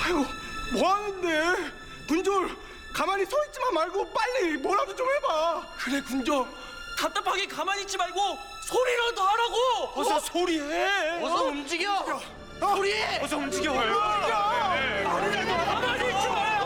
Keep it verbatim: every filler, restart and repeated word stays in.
아이고, 뭐 하는데? 군졸, 가만히 서 있지만 말고 빨리 뭐라도 좀 해봐. 그래 군졸, 답답하게 가만히 있지 말고 소리라도 하라고. 어서 어? 소리해. 어서 움직여. 어? 소리해. 어서 움직여. 움직여. 움직여. 가만히 있지 마.